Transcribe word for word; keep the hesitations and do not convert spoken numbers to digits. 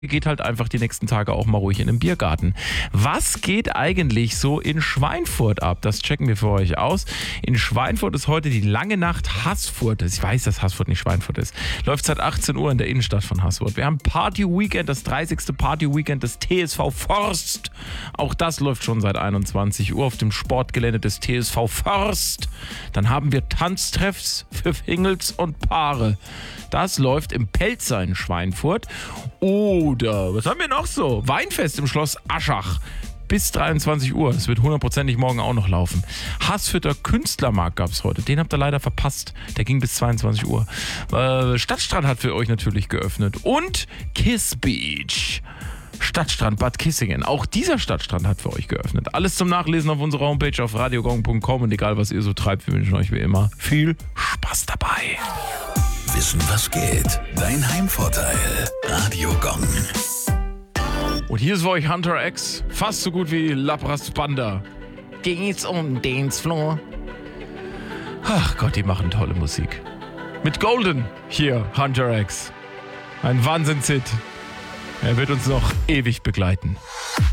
geht halt einfach die nächsten Tage auch mal ruhig in den Biergarten. Was geht eigentlich so in Schweinfurt ab? Das checken wir für euch aus. In Schweinfurt ist heute die lange Nacht Haßfurt. Ich weiß, dass Haßfurt nicht Schweinfurt ist. Läuft seit achtzehn Uhr in der Innenstadt von Haßfurt. Wir haben Party-Weekend, das dreißigste Party-Weekend des T S V Forst. Auch das läuft schon seit einundzwanzig Uhr auf dem Sportgelände des T S V Forst. Dann haben wir Tanztreffs für Singles und Paare. Das läuft im Pelzer in Schweinfurt. Oder, was haben wir noch so? Weinfest im Schloss Aschach bis dreiundzwanzig Uhr. Das wird hundertprozentig morgen auch noch laufen. Haßfurter Künstlermarkt gab es heute. Den habt ihr leider verpasst. Der ging bis zweiundzwanzig Uhr. Äh, Stadtstrand hat für euch natürlich geöffnet. Und Kiss Beach. Stadtstrand Bad Kissingen. Auch dieser Stadtstrand hat für euch geöffnet. Alles zum Nachlesen auf unserer Homepage auf radiogong punkt com. Und egal, was ihr so treibt, wir wünschen euch wie immer viel Spaß dabei. Wissen, was geht. Dein Heimvorteil. Radio Gong. Und hier ist für euch Hunter X. Fast so gut wie Lapras Banda. Geht's um Dancefloor. Ach Gott, die machen tolle Musik. Mit Golden hier, Hunter X. Ein Wahnsinnshit. Er wird uns noch ewig begleiten.